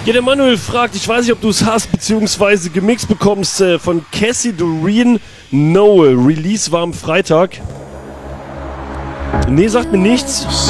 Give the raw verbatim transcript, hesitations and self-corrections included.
Ja, der Manuel fragt, ich weiß nicht, ob du es hast, beziehungsweise gemixt bekommst äh, von Cassie Doreen Noel. Release war am Freitag. Nee, sagt mir nichts.